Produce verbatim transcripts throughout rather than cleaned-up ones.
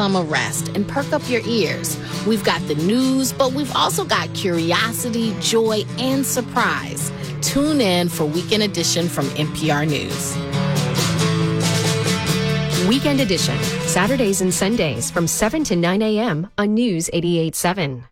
some a rest and perk up your ears. We've got the news, but we've also got curiosity, joy, and surprise. Tune in for Weekend Edition from N P R News. Weekend Edition, Saturdays and Sundays from seven to nine a.m. on News eighty-eight point seven.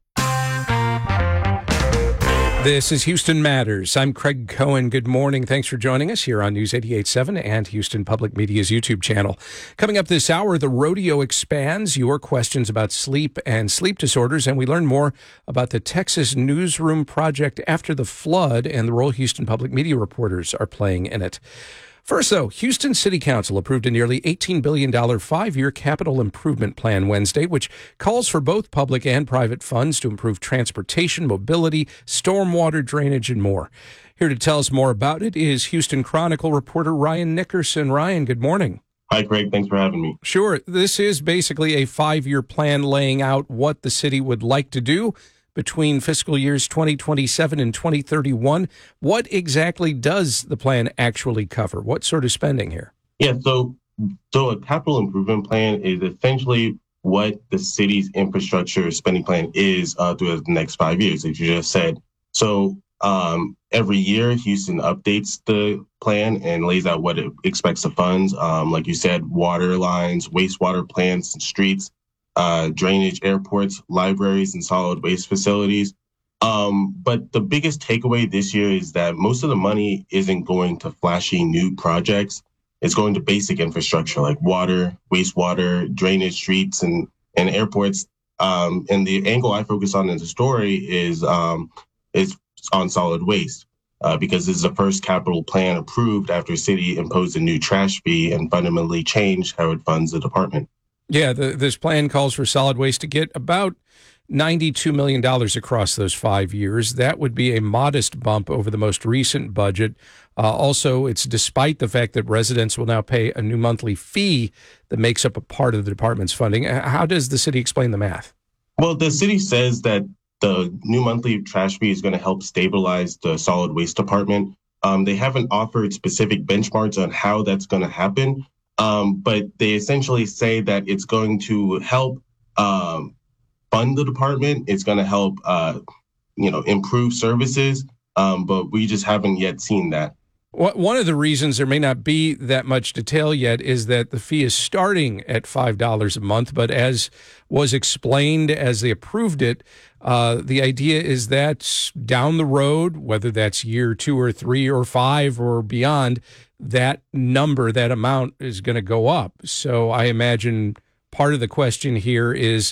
This is Houston Matters. I'm Craig Cohen. Good morning. Thanks for joining us here on News eighty-eight point seven and Houston Public Media's YouTube channel. Coming up this hour, the rodeo expands. Your questions about sleep and sleep disorders, and we learn more about the Texas Newsroom Project after the flood and the role Houston Public Media reporters are playing in it. First, though, Houston City Council approved a nearly eighteen billion dollars five-year capital improvement plan Wednesday, which calls for both public and private funds to improve transportation, mobility, stormwater drainage, and more. Here to tell us more about it is Houston Chronicle reporter Ryan Nickerson. Ryan, good morning. Hi, Craig. Thanks for having me. Sure. This is basically a five-year plan laying out what the city would like to do between fiscal years twenty twenty-seven and twenty thirty-one. What exactly does the plan actually cover? What sort of spending here? Yeah, so so a capital improvement plan is essentially what the city's infrastructure spending plan is uh, through the next five years, as you just said. So um, every year, Houston updates the plan and lays out what it expects the funds. Um, like you said, water lines, wastewater plants, and streets. Uh, drainage, airports, libraries, and solid waste facilities. Um, but the biggest takeaway this year is that most of the money isn't going to flashy new projects. It's going to basic infrastructure like water, wastewater, drainage, streets, and, and airports. Um, and the angle I focus on in the story is, um, is on solid waste, uh, because this is the first capital plan approved after city imposed a new trash fee and fundamentally changed how it funds the department. Yeah, the, this plan calls for solid waste to get about ninety-two million dollars across those five years. That would be a modest bump over the most recent budget. Uh, also, it's despite the fact that residents will now pay a new monthly fee that makes up a part of the department's funding. How does the city explain the math? Well, the city says that the new monthly trash fee is going to help stabilize the solid waste department. Um, they haven't offered specific benchmarks on how that's going to happen. Um, but they essentially say that it's going to help um, fund the department. It's going to help, uh, you know, improve services. Um, but we just haven't yet seen that. One of the reasons there may not be that much detail yet is that the fee is starting at five dollars a month. But as was explained as they approved it, uh, the idea is that down the road, whether that's year two or three or five or beyond, that number, that amount is going to go up. So I imagine part of the question here is,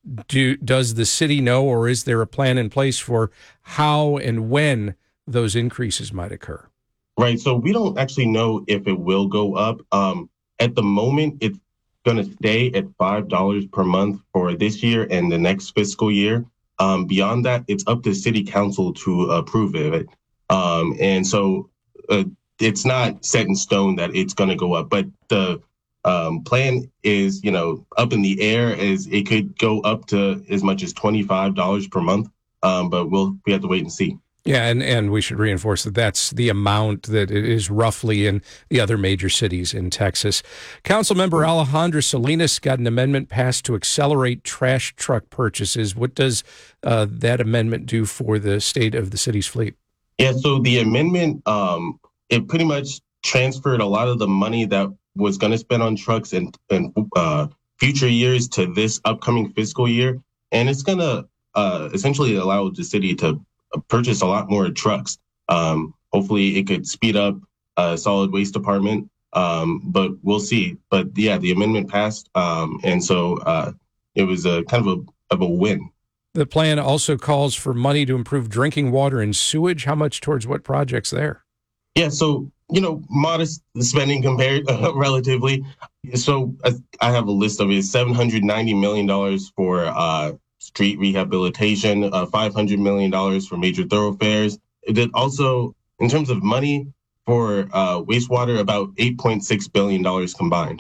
do does the city know, or is there a plan in place for how and when those increases might occur? Right. So we don't actually know if it will go up. Um, at the moment, it's going to stay at five dollars per month for this year and the next fiscal year. Um, beyond that, it's up to city council to approve of it. Um, and so uh, it's not set in stone that it's going to go up. But the um, plan is, you know, up in the air. As it could go up to as much as twenty-five dollars per month. Um, but we'll we have to wait and see. Yeah, and, and we should reinforce that that's the amount that it is roughly in the other major cities in Texas. Councilmember Alejandra Salinas got an amendment passed to accelerate trash truck purchases. What does uh, that amendment do for the state of the city's fleet? Yeah, so the amendment, um, it pretty much transferred a lot of the money that was going to spend on trucks in, in uh, future years to this upcoming fiscal year. And it's going to uh, essentially allow the city to purchase a lot more trucks. Um, hopefully it could speed up uh, solid waste department, um, but we'll see. But yeah, the amendment passed, um, and so uh, it was a kind of a of a win. The plan also calls for money to improve drinking water and sewage. How much towards what projects there? Yeah, so you know, modest spending compared uh, relatively. So I, I have a list of it: seven hundred ninety million dollars for uh, street rehabilitation, uh, five hundred million dollars for major thoroughfares. It did also, in terms of money for uh, wastewater, about eight point six billion dollars combined.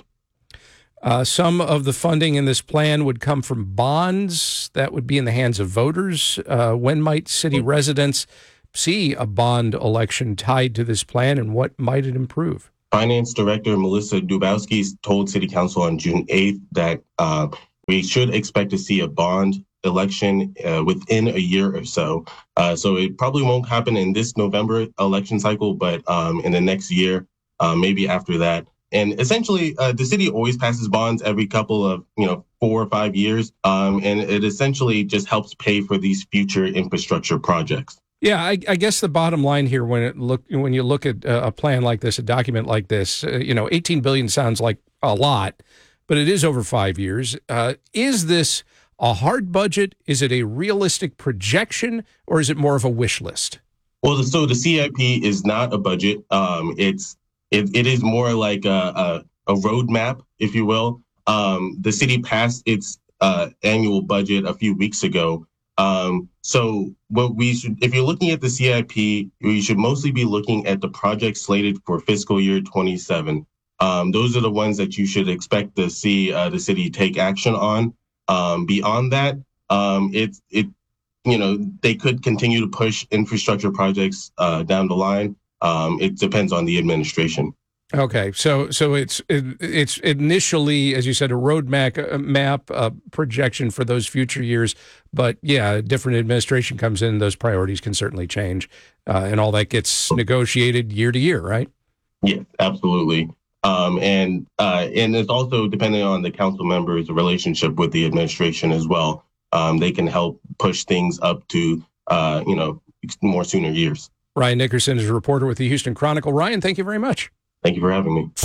Uh, some of the funding in this plan would come from bonds that would be in the hands of voters. Uh, when might city residents see a bond election tied to this plan, and what might it improve? Finance Director Melissa Dubowski told City Council on June eighth that uh, we should expect to see a bond election uh, within a year or so. Uh, so it probably won't happen in this November election cycle, but um, in the next year, uh, maybe after that. And essentially, uh, the city always passes bonds every couple of, you know, four or five years. Um, and it essentially just helps pay for these future infrastructure projects. Yeah, I, I guess the bottom line here, when it look when you look at a plan like this, a document like this, uh, you know, eighteen billion dollars sounds like a lot, but it is over five years. Uh, is this a hard budget? Is it a realistic projection, or is it more of a wish list? Well, so the C I P is not a budget. Um, it's it, it is more like a, a, a roadmap, if you will. Um, the city passed its uh, annual budget a few weeks ago. Um, so what we should, if you're looking at the C I P, you should mostly be looking at the projects slated for fiscal year twenty-seven. Um, those are the ones that you should expect to see uh, the city take action on. Um, beyond that, um, it, it, you know, they could continue to push infrastructure projects uh, down the line. Um, it depends on the administration. Okay, so so it's it, it's initially, as you said, a roadmap a map a projection for those future years. But yeah, a different administration comes in, those priorities can certainly change, uh, and all that gets negotiated year to year, right? Yeah, absolutely. Um, and uh, and it's also depending on the council members' relationship with the administration as well. Um, they can help push things up to uh, you know more sooner years. Ryan Nickerson is a reporter with the Houston Chronicle. Ryan, thank you very much. Thank you for having me.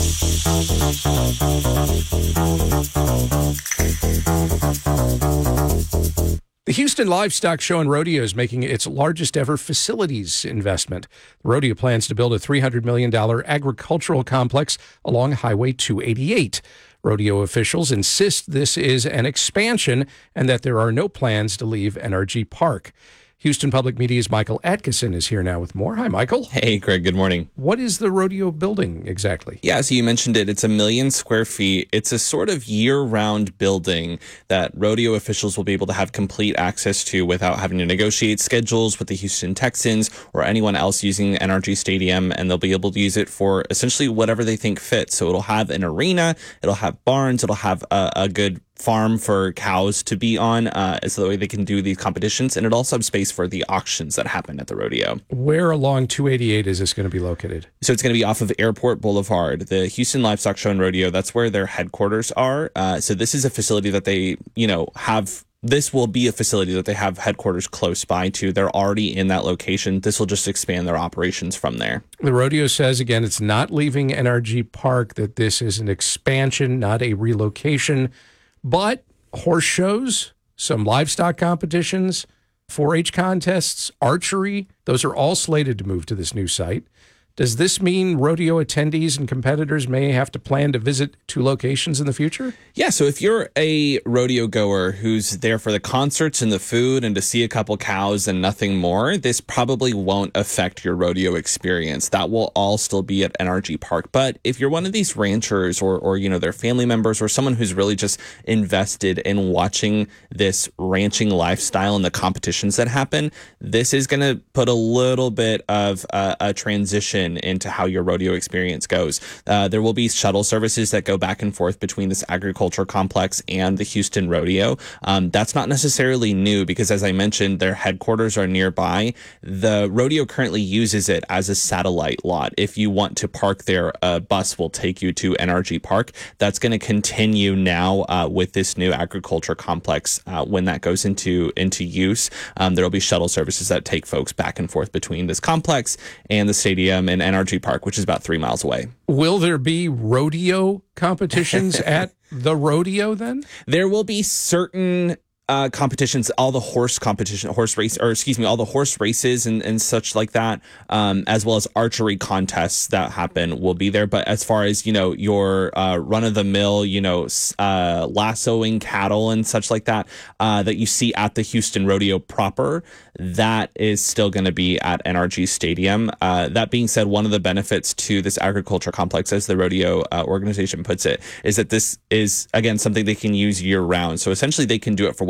The Houston Livestock Show and Rodeo is making its largest ever facilities investment. The rodeo plans to build a three hundred million dollars agricultural complex along Highway two eighty-eight. Rodeo officials insist this is an expansion and that there are no plans to leave N R G Park. Houston Public Media's Michael Atkinson is here now with more. Hi, Michael. Hey, Greg. Good morning. What is the rodeo building exactly? Yeah, so you mentioned it. It's a million square feet. It's a sort of year-round building that rodeo officials will be able to have complete access to without having to negotiate schedules with the Houston Texans or anyone else using N R G Stadium, and they'll be able to use it for essentially whatever they think fits. So it'll have an arena, it'll have barns, it'll have a, a good farm for cows to be on, uh, so the way they can do these competitions, and it also has space for the auctions that happen at the rodeo. Where along two eighty-eight is this going to be located? So it's going to be off of Airport Boulevard. The Houston Livestock Show and Rodeo, that's where their headquarters are. Uh, so this is a facility that they, you know, have. This will be a facility that they have headquarters close by to. They're already in that location. This will just expand their operations from there. The rodeo says, again, it's not leaving N R G Park, that this is an expansion, not a relocation. But horse shows, some livestock competitions, four H contests, archery, those are all slated to move to this new site. Does this mean rodeo attendees and competitors may have to plan to visit two locations in the future? Yeah, so if you're a rodeo goer who's there for the concerts and the food and to see a couple cows and nothing more, this probably won't affect your rodeo experience. That will all still be at N R G Park. But if you're one of these ranchers or, or you know, their family members or someone who's really just invested in watching this ranching lifestyle and the competitions that happen, this is going to put a little bit of a, a transition into how your rodeo experience goes. Uh, there will be shuttle services that go back and forth between this agriculture complex and the Houston Rodeo. Um, that's not necessarily new because, as I mentioned, their headquarters are nearby. The rodeo currently uses it as a satellite lot. If you want to park there, a bus will take you to N R G Park. That's going to continue now uh, with this new agriculture complex. Uh, when that goes into, into use, um, there will be shuttle services that take folks back and forth between this complex and the stadium and N R G Park, which is about three miles away. Will there be rodeo competitions at the rodeo then? There will be certain uh, competitions, all the horse competition, horse race, or excuse me, all the horse races and, and such like that, um, as well as archery contests that happen will be there. But as far as, you know, your uh, run of the mill, you know, uh, lassoing cattle and such like that, uh, that you see at the Houston Rodeo proper, that is still going to be at N R G Stadium. Uh, that being said, one of the benefits to this agriculture complex, as the rodeo uh, organization puts it, is that this is, again, something they can use year round. So essentially they can do it for whatever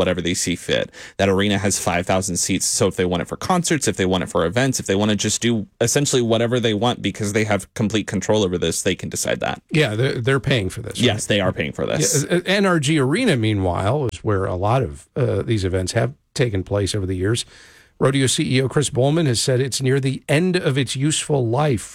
whatever they see fit. That arena has five thousand seats. So if they want it for concerts, if they want it for events, if they want to just do essentially whatever they want because they have complete control over this, they can decide that. Yeah, they're, they're paying for this. Yes, right? they are paying for this. Yeah, N R G Arena, meanwhile, is where a lot of uh, these events have taken place over the years. Rodeo C E O Chris Bowman has said it's near the end of its useful life.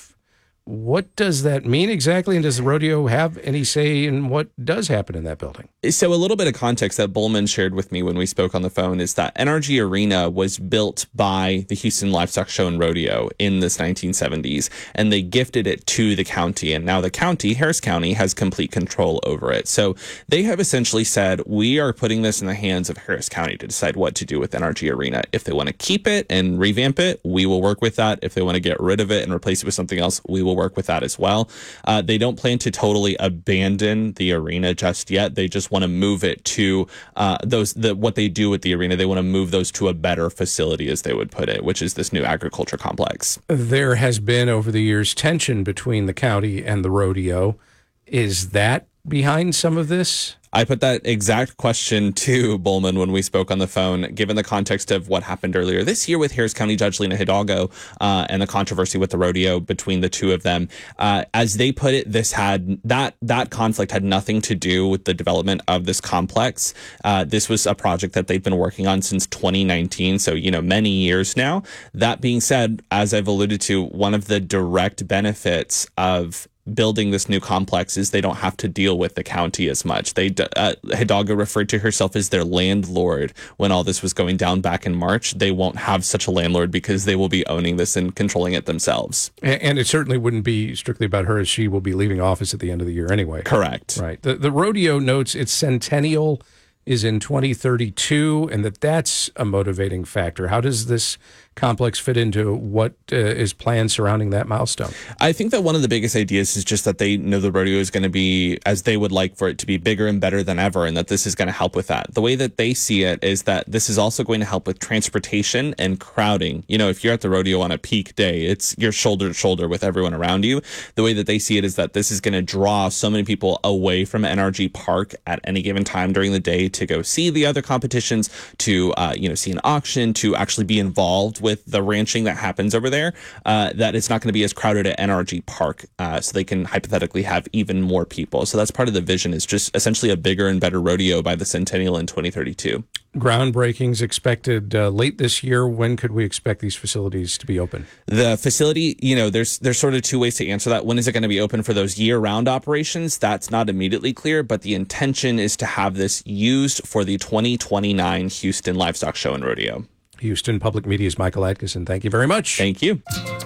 What does that mean exactly? And does the rodeo have any say in what does happen in that building? So a little bit of context that Bowman shared with me when we spoke on the phone is that N R G Arena was built by the Houston Livestock Show and Rodeo in the nineteen seventies, and they gifted it to the county. And now the county, Harris County, has complete control over it. So they have essentially said, we are putting this in the hands of Harris County to decide what to do with N R G Arena. If they want to keep it and revamp it, we will work with that. If they want to get rid of it and replace it with something else, we will work with that as well. Uh, they don't plan to totally abandon the arena just yet. They just want to move it to uh, those the, what they do with the arena. They want to move those to a better facility, as they would put it, which is this new agriculture complex. There has been over the years tension between the county and the rodeo. Is that behind some of this? I put that exact question to Bowman when we spoke on the phone, given the context of what happened earlier this year with Harris County Judge Lena Hidalgo uh, and the controversy with the rodeo between the two of them. Uh, as they put it, this had that that conflict had nothing to do with the development of this complex. Uh, this was a project that they've been working on since twenty nineteen, so you know many years now. That being said, as I've alluded to, one of the direct benefits of building this new complex is they don't have to deal with the county as much. They uh, Hidalgo referred to herself as their landlord when all this was going down back in March. They won't have such a landlord because they will be owning this and controlling it themselves. And it certainly wouldn't be strictly about her, as she will be leaving office at the end of the year anyway. Correct. Right. The, the rodeo notes its centennial is in twenty thirty-two, and that that's a motivating factor. How does this complex fit into what uh, is planned surrounding that milestone? I think that one of the biggest ideas is just that they know the rodeo is going to be, as they would like for it to be, bigger and better than ever, and that this is going to help with that. The way that they see it is that this is also going to help with transportation and crowding. You know, if you're at the rodeo on a peak day, it's you're shoulder to shoulder with everyone around you. The way that they see it is that this is going to draw so many people away from N R G Park at any given time during the day to go see the other competitions, to uh, you know see an auction, to actually be involved with the ranching that happens over there, uh, that it's not going to be as crowded at N R G Park, uh, so they can hypothetically have even more people. So that's part of the vision, is just essentially a bigger and better rodeo by the centennial in twenty thirty-two. Groundbreaking's expected uh, late this year. When could we expect these facilities to be open? The facility, you know, there's there's sort of two ways to answer that. When is it going to be open for those year-round operations? That's not immediately clear, but the intention is to have this used for the twenty twenty-nine Houston Livestock Show and Rodeo. Houston Public Media's Michael Atkinson. Thank you very much. Thank you.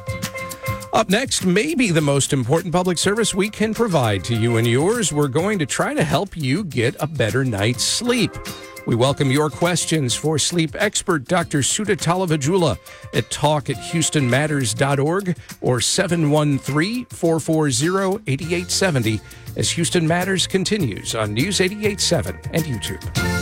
Up next, maybe the most important public service we can provide to you and yours. We're going to try to help you get a better night's sleep. We welcome your questions for sleep expert Doctor Sudha Talavajula at talk at houston matters dot org or seven one three, four four zero, eight eight seven zero as Houston Matters continues on News eighty-eight point seven and YouTube.